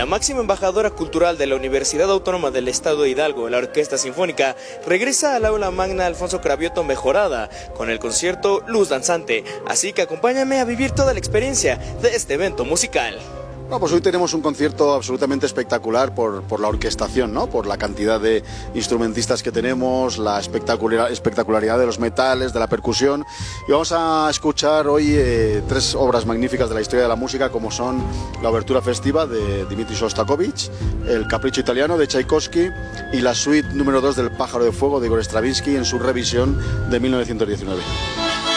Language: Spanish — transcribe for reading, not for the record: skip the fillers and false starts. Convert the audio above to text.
La máxima embajadora cultural de la Universidad Autónoma del Estado de Hidalgo, la Orquesta Sinfónica, regresa al aula magna Alfonso Cravioto mejorada con el concierto Luz Danzante. Así que acompáñame a vivir toda la experiencia de este evento musical. Bueno, pues hoy tenemos un concierto absolutamente espectacular por la orquestación, ¿no? Por la cantidad de instrumentistas que tenemos, la espectacularidad de los metales, de la percusión. Y vamos a escuchar hoy tres obras magníficas de la historia de la música, como son la Obertura Festiva de Dmitri Shostakovich, el Capricho Italiano de Tchaikovsky y la suite número 2 del Pájaro de Fuego de Igor Stravinsky en su revisión de 1919.